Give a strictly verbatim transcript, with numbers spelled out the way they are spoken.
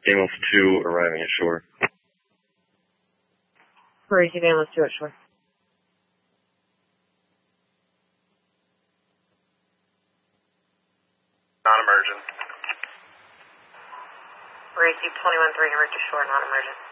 Amos two arriving at shore. Receive Amos two at shore. Non-emergent. Receive twenty-one three, alert to shore, non-emergent.